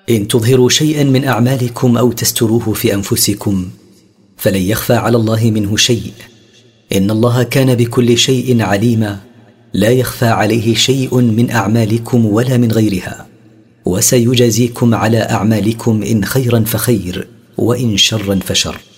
إن تظهروا شيئا من أعمالكم أو تستروه في أنفسكم فلن يخفى على الله منه شيء، إن الله كان بكل شيء عليما، لا يخفى عليه شيء من أعمالكم ولا من غيرها، وسيجازيكم على أعمالكم إن خيرا فخير وإن شرا فشر.